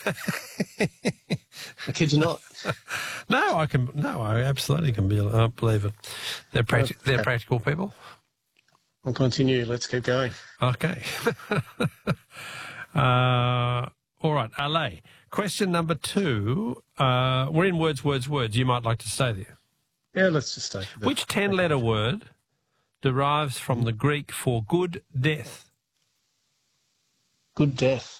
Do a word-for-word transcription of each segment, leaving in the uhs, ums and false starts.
I kid you not. No, I can. No, I absolutely can be. I believe it. They're practi- They're practical people. We'll continue. Let's keep going. Okay. uh, all right, L A. Question number two. Uh, we're in words, words, words. You might like to stay there. Yeah, let's just stay. Which ten-letter word derives from the Greek for good death? Good death.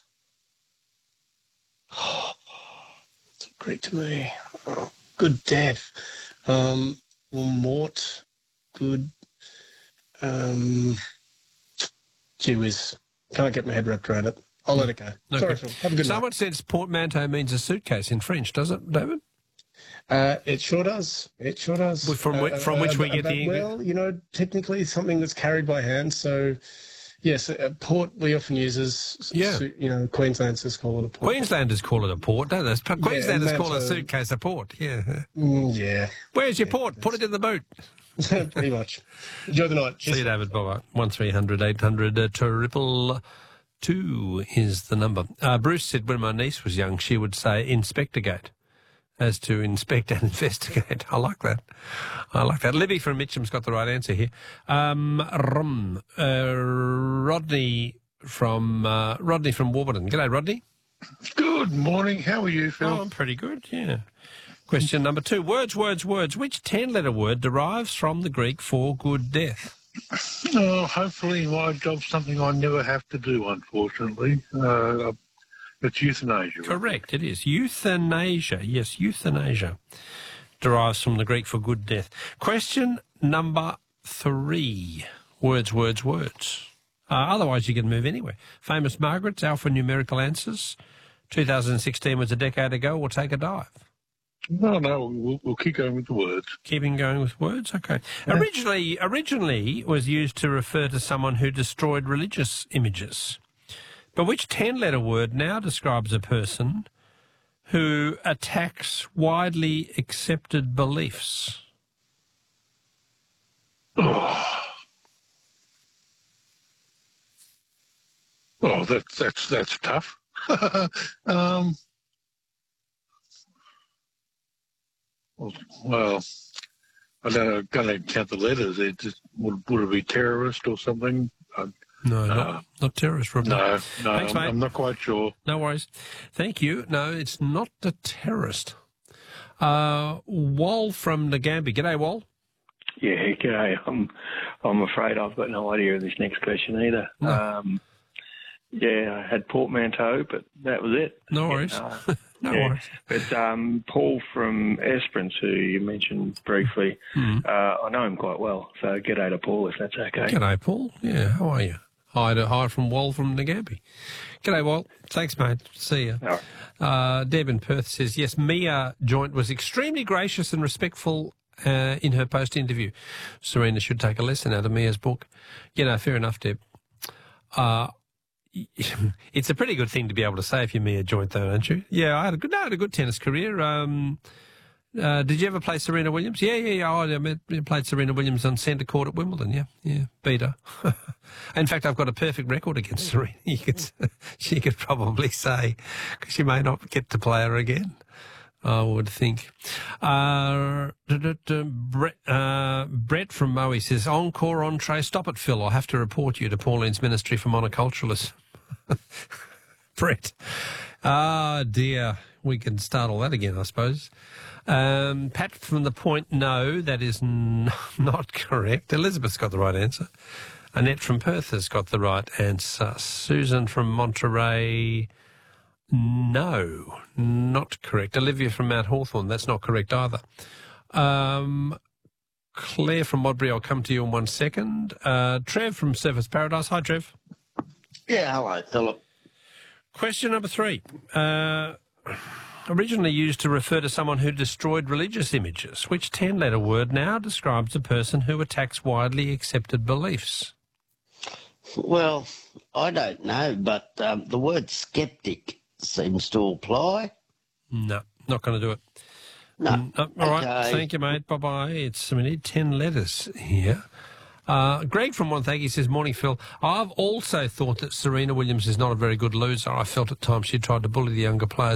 Oh, it's Greek to me. Oh, good death. Um, well, mort. Good. Um, gee whiz. Can't get my head wrapped around it. I'll let it go. Okay. Sorry, Phil. Have a good night. Someone says portmanteau means a suitcase in French, does it, David? Uh, it sure does. It sure does. From, uh, from which uh, we get but, the English. Well, you know, technically something that's carried by hand. So, yes, a port we often use as, Yeah. you know, Queenslanders call it a port. Queenslanders call it a port, don't they? Queenslanders and call a that's a- suitcase a port, yeah. Mm, yeah, Where's your port? Put it in the boot. pretty much. Enjoy the night. Cheers. See you, David. Bye-bye. one three hundred eight hundred uh, triple two is the number. Uh, Bruce said when my niece was young, she would say Inspectorgate, as to inspect and investigate. I like that. I like that. Libby from Mitcham's got the right answer here. Um, rum, uh, Rodney from uh, Rodney from Warburton. G'day, Rodney. Good morning. How are you, Phil? Oh, I'm pretty good, yeah. Question number two. Words, words, words. Which ten-letter word derives from the Greek for good death? Oh, hopefully my job's something I never have to do, unfortunately. Uh, it's euthanasia. Correct, it is. Euthanasia. Yes, euthanasia derives from the Greek for good death. Question number three. Words, words, words. Uh, otherwise, you can move anywhere. Famous Margaret's alphanumerical answers. two thousand sixteen was a decade ago, or take a dive. No, no, we'll, we'll keep going with the words. Keeping going with words, okay. Yeah. Originally, originally it was used to refer to someone who destroyed religious images. But which ten-letter word now describes a person who attacks widely accepted beliefs? Oh, oh that's, that's, that's tough. um, well, I don't know, going to count the letters. It just, would, would it be terrorist or something? I, No, Uh, not, not terrorist. Robert. no, no, Thanks, I'm, mate. I'm not quite sure. No worries. Thank you. No, it's not a terrorist. Uh, Wal from Nagambie. G'day, Wal. Yeah, g'day. I'm, I'm afraid I've got no idea of this next question either. No. Um, yeah, I had portmanteau, but that was it. No worries. Uh, no yeah. worries. But um, Paul from Esperance, who you mentioned briefly, Mm. uh, I know him quite well. So g'day to Paul, if that's okay. G'day, Paul. Yeah, how are you? Hi to hi from Wal from Nagambie. G'day, Wal. Thanks, mate. See you. All right. Uh, Deb in Perth says, yes, Mia Joint was extremely gracious and respectful uh, in her post-interview. Serena should take a lesson out of Mia's book. You know, fair enough, Deb. Uh, it's a pretty good thing to be able to say if you're Mia Joint, though, don't you? Yeah, I had a good, no, I had a good tennis career. Um, uh, did you ever play Serena Williams? Yeah, yeah, yeah. I, I met, played Serena Williams on centre court at Wimbledon. Yeah, yeah, beat her. In fact, I've got a perfect record against Serena. You could, she could probably say, because she may not get to play her again, I would think. Uh, Brett, uh, Brett from Moe says, encore, entree, stop it, Phil. I'll have to report you to Pauline's Ministry for Monoculturalists. Brett. Ah, dear. We can start all that again, I suppose. Um, Pat from the Point, no, that is n- not correct. Elizabeth's got the right answer. Annette from Perth has got the right answer. Susan from Monterey, no, not correct. Olivia from Mount Hawthorn, that's not correct either. Um, Claire from Modbury, I'll come to you in one second. Uh, Trev from Surfers Paradise. Hi, Trev. Yeah, hello, Philip. Question number three. Uh, originally used to refer to someone who destroyed religious images. Which ten-letter word now describes a person who attacks widely accepted beliefs? Well, I don't know, but um, the word sceptic seems to apply. No, not going to do it. No. Mm, no, all right, Okay. thank you, mate. Bye-bye. It's, we need ten letters here. Uh, Greg from Wonthaggi says, morning, Phil. I've also thought that Serena Williams is not a very good loser. I felt at times she tried to bully the younger players.